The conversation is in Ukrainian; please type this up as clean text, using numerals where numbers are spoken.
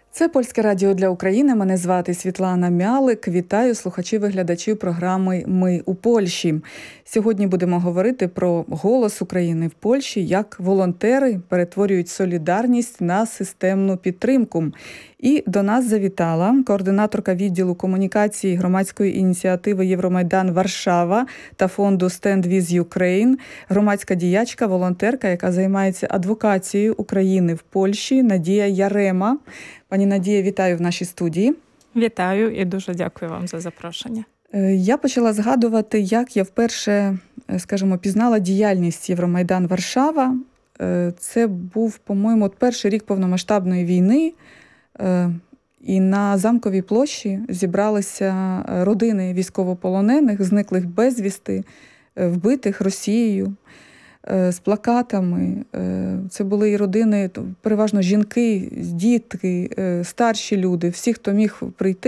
Це Польське радіо для України. Мене звати Світлана Мялик. Вітаю слухачів-глядачів програми «Ми у Польщі». Сьогодні будемо говорити про голос України в Польщі, як волонтери перетворюють солідарність на системну підтримку. І до нас завітала координаторка відділу комунікації громадської ініціативи «Євромайдан Варшава» та фонду Stand with Ukraine, громадська діячка, волонтерка, яка займається адвокацією України в Польщі, Надія Ярема. Пані Надія, вітаю в нашій студії. Вітаю і дуже дякую вам за запрошення. Я почала згадувати, як я вперше, пізнала діяльність Євромайдан Варшава. Це був, по-моєму, перший рік повномасштабної війни. І на Замковій площі зібралися родини військовополонених, зниклих безвісти, вбитих Росією, з плакатами. Це були і родини, переважно жінки, дітки, старші люди, всі, хто міг прийти.